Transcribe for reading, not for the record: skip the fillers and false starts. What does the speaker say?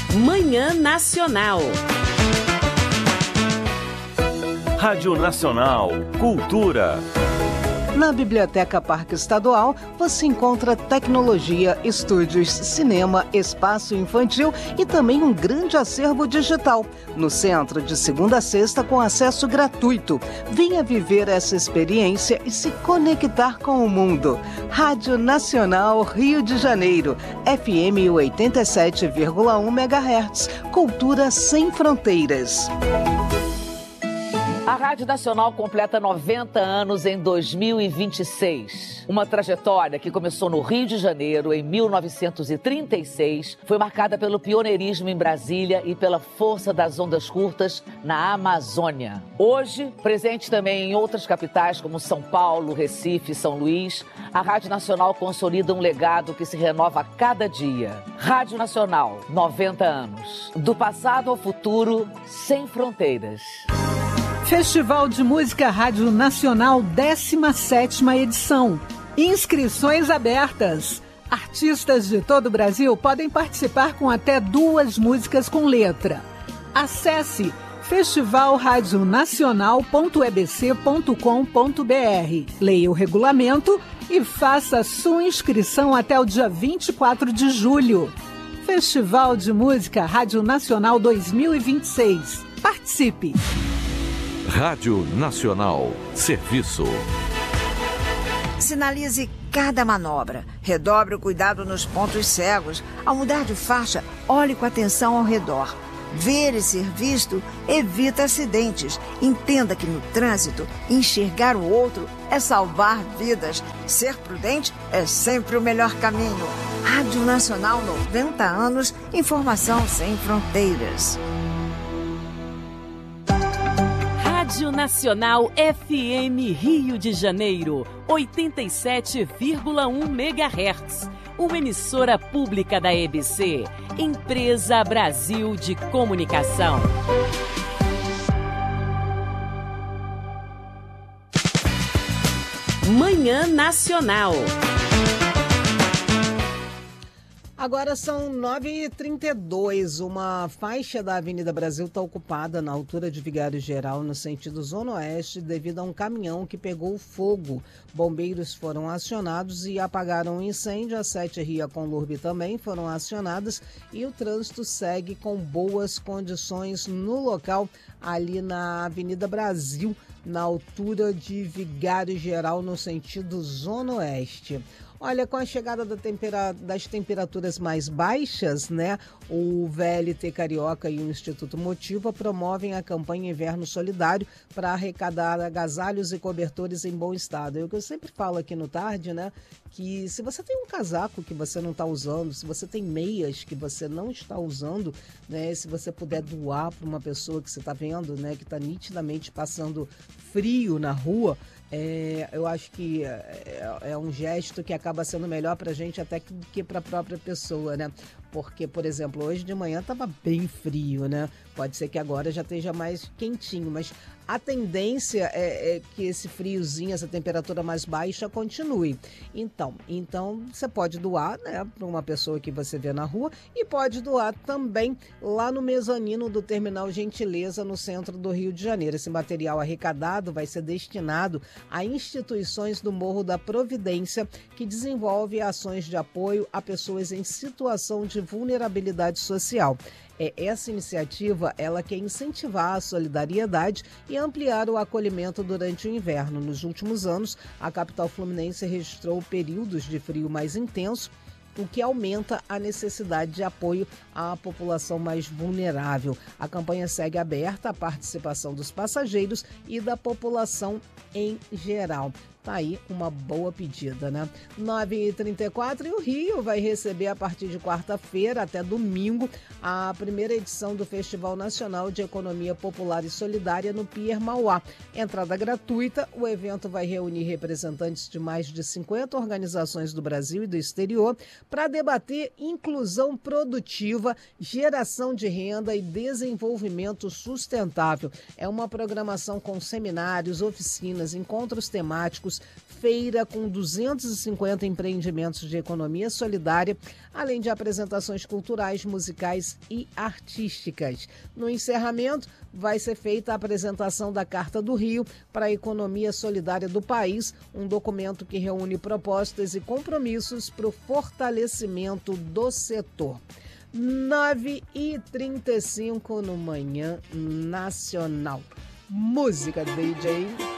Manhã Nacional. Rádio Nacional, Cultura. Na Biblioteca Parque Estadual, você encontra tecnologia, estúdios, cinema, espaço infantil e também um grande acervo digital. No centro, de segunda a sexta, com acesso gratuito. Venha viver essa experiência e se conectar com o mundo. Rádio Nacional Rio de Janeiro, FM 87,1 MHz. Cultura sem fronteiras. A Rádio Nacional completa 90 anos em 2026. Uma trajetória que começou no Rio de Janeiro em 1936, foi marcada pelo pioneirismo em Brasília e pela força das ondas curtas na Amazônia. Hoje, presente também em outras capitais como São Paulo, Recife e São Luís, a Rádio Nacional consolida um legado que se renova a cada dia. Rádio Nacional, 90 anos. Do passado ao futuro, sem fronteiras. Festival de Música Rádio Nacional, 17ª edição. Inscrições abertas. Artistas de todo o Brasil podem participar com até 2 músicas com letra. Acesse festivalradionacional.ebc.com.br. Leia o regulamento e faça sua inscrição até o dia 24 de julho. Festival de Música Rádio Nacional 2026. Participe! Rádio Nacional, serviço. Sinalize cada manobra. Redobre o cuidado nos pontos cegos. Ao mudar de faixa, olhe com atenção ao redor. Ver e ser visto evita acidentes. Entenda que no trânsito, enxergar o outro é salvar vidas. Ser prudente é sempre o melhor caminho. Rádio Nacional, 90 anos, informação sem fronteiras. Rádio Nacional FM Rio de Janeiro, 87,1 MHz. Uma emissora pública da EBC, Empresa Brasil de Comunicação. Manhã Nacional. Agora são 9h32. Uma faixa da Avenida Brasil está ocupada na altura de Vigário Geral, no sentido Zona Oeste, devido a um caminhão que pegou fogo. Bombeiros foram acionados e apagaram o incêndio. A 7 Ria com Lurbe também foram acionadas e o trânsito segue com boas condições no local, ali na Avenida Brasil, na altura de Vigário Geral, no sentido Zona Oeste. Olha, com a chegada das temperaturas mais baixas, né, o VLT Carioca e o Instituto Motiva promovem a campanha Inverno Solidário para arrecadar agasalhos e cobertores em bom estado. É o que eu sempre falo aqui no Tarde, né, que se você tem um casaco que você não está usando, se você tem meias que você não está usando, né, se você puder doar para uma pessoa que você está vendo, né, que está nitidamente passando frio na rua, eu acho que é um gesto que acaba sendo melhor para a gente até que para a própria pessoa, né? Porque, por exemplo, hoje de manhã estava bem frio, né? Pode ser que agora já esteja mais quentinho, mas a tendência é que esse friozinho, essa temperatura mais baixa continue. Então você pode doar, né, para uma pessoa que você vê na rua e pode doar também lá no mezanino do Terminal Gentileza, no centro do Rio de Janeiro. Esse material arrecadado vai ser destinado a instituições do Morro da Providência que desenvolvem ações de apoio a pessoas em situação de vulnerabilidade social. Essa iniciativa, ela quer incentivar a solidariedade e ampliar o acolhimento durante o inverno. Nos últimos anos, a capital fluminense registrou períodos de frio mais intenso, o que aumenta a necessidade de apoio à população mais vulnerável. A campanha segue aberta à participação dos passageiros e da população em geral. Tá aí uma boa pedida, né? 9h34 e o Rio vai receber a partir de quarta-feira até domingo a primeira edição do Festival Nacional de Economia Popular e Solidária no Pier Mauá. Entrada gratuita, o evento vai reunir representantes de mais de 50 organizações do Brasil e do exterior para debater inclusão produtiva, geração de renda e desenvolvimento sustentável. É uma programação com seminários, oficinas, encontros temáticos, turísticos, feira com 250 empreendimentos de economia solidária, além de apresentações culturais, musicais e artísticas. No encerramento, vai ser feita a apresentação da Carta do Rio para a Economia Solidária do país, um documento que reúne propostas e compromissos para o fortalecimento do setor. 9h35 no Manhã Nacional. Música, DJ.